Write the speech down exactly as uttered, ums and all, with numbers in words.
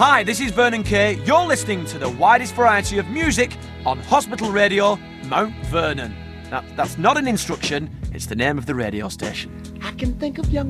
Hi, this is Vernon Kay. You're listening to the widest variety of music on Hospital Radio, Mount Vernon. That, that's not an instruction, it's the name of the radio station. I can think of young